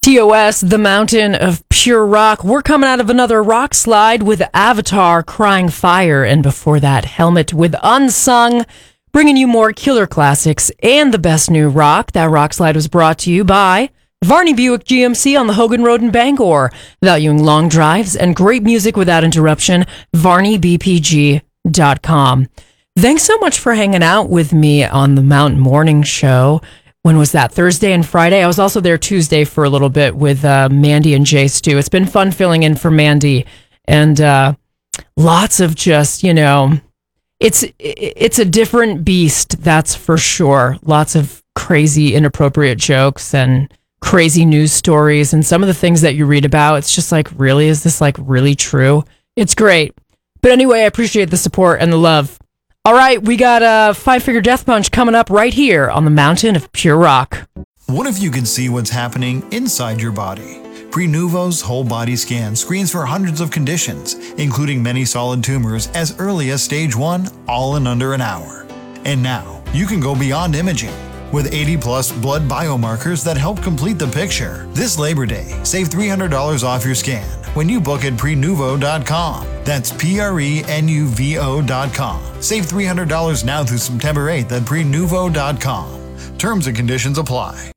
TOS, the mountain of pure rock. We're coming out of another rock slide with Avatar, Crying Fire, and before that, Helmet with Unsung, bringing you more killer classics and the best new rock. That rock slide was brought to you by Varney Buick GMC on the Hogan Road in Bangor, valuing long drives and great music without interruption. VarneyBPG.com. Thanks so much for hanging out with me on the Mountain Morning Show. When was that? Thursday and Friday? I was also there Tuesday for a little bit with Mandy and Jay Stu. It's been fun filling in for Mandy, and lots of just, it's a different beast, that's for sure. Lots of crazy, inappropriate jokes and crazy news stories, and some of the things that you read about, it's just like, really? Is this like really true? It's great. But anyway, I appreciate the support and the love. All right, we got a five-figure death punch coming up right here on the Mountain of Pure Rock. What if you could see what's happening inside your body? Prenuvo's whole body scan screens for hundreds of conditions, including many solid tumors as early as stage 1, all in under an hour. And now, you can go beyond imaging with 80-plus blood biomarkers that help complete the picture. This Labor Day, save $300 off your scan when you book at Prenuvo.com. That's Prenuvo.com. Save $300 now through September 8th at Prenuvo.com. Terms and conditions apply.